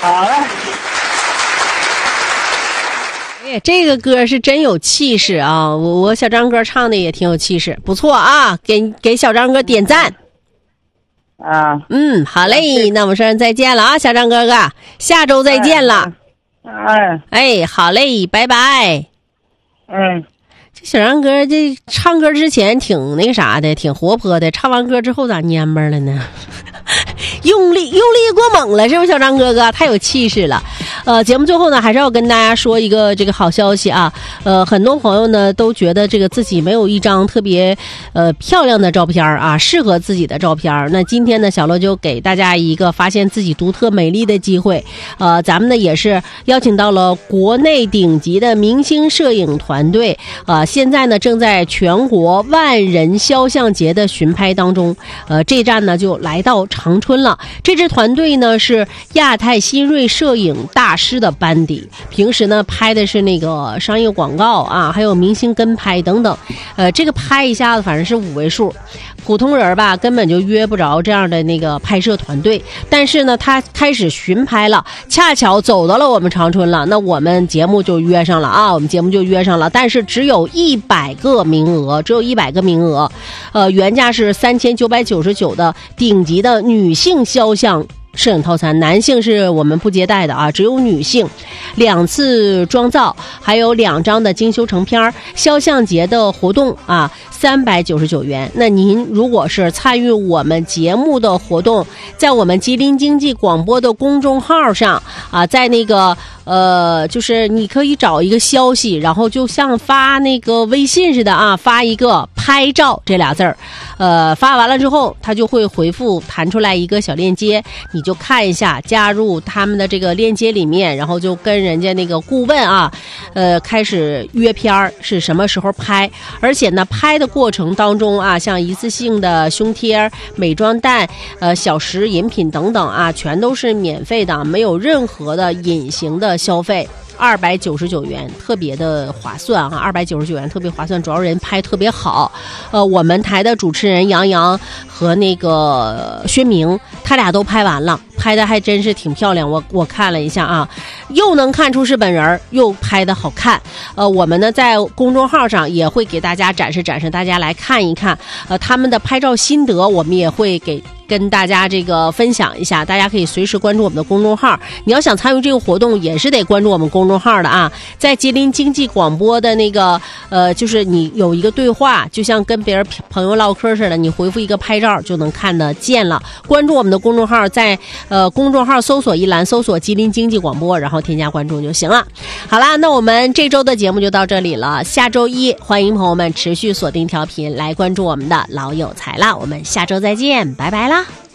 好嘞。 哎，这个歌是真有气势啊！我小张哥唱的也挺有气势，不错啊！给小张哥点赞。 啊， 好嘞，那我们说再见了啊，小张哥哥，下周再见了。哎，好嘞，拜拜。这小张哥这唱歌之前挺那个啥的，挺活泼的，唱完歌之后咋蔫巴了呢？用力过猛了，是不是小张哥哥？太有气势了。节目最后呢，还是要跟大家说一个这个好消息啊。很多朋友呢都觉得这个自己没有一张特别漂亮的照片啊，适合自己的照片。那今天呢，小乐就给大家一个发现自己独特美丽的机会。咱们呢也是邀请到了国内顶级的明星摄影团队，现在呢正在全国万人肖像节的巡拍当中。这站呢就来到长春了。这支团队呢是亚太新锐摄影大师的班底，平时呢拍的是那个商业广告啊，还有明星跟拍等等。这个拍一下子反正是5位数，普通人吧根本就约不着这样的那个拍摄团队。但是呢他开始巡拍了，恰巧走到了我们长春了，那我们节目就约上了啊，但是只有100个名额，原价是3999的顶级的女性肖像摄影套餐，男性是我们不接待的啊，只有女性，2次妆造，还有2张的精修成片，肖像节的活动啊，399元。那您如果是参与我们节目的活动，在我们吉林经济广播的公众号上啊，在那个就是你可以找一个消息，然后就像发那个微信似的啊，发一个拍照这俩字儿，发完了之后他就会回复弹出来一个小链接，你就看一下，加入他们的这个链接里面，然后就跟人家那个顾问啊开始约片儿，是什么时候拍。而且呢拍的过程当中啊，像一次性的胸贴、美妆蛋、小食饮品等等啊，全都是免费的，没有任何的隐形的消费。299元特别的划算啊，299元特别划算，主要人拍特别好。我们台的主持人杨洋和那个薛明，他俩都拍完了，拍的还真是挺漂亮，我看了一下啊，又能看出是本人，又拍的好看。我们呢在公众号上也会给大家展示，大家来看一看。他们的拍照心得，我们也会跟大家这个分享一下，大家可以随时关注我们的公众号。你要想参与这个活动，也是得关注我们公众号的啊。在吉林经济广播的那个就是你有一个对话，就像跟别人朋友唠嗑似的，你回复一个拍照就能看得见了。关注我们的公众号，在公众号搜索一栏搜索吉林经济广播，然后添加关注就行了。好啦，那我们这周的节目就到这里了，下周一欢迎朋友们持续锁定调频来关注我们的老有才啦，我们下周再见，拜拜啦。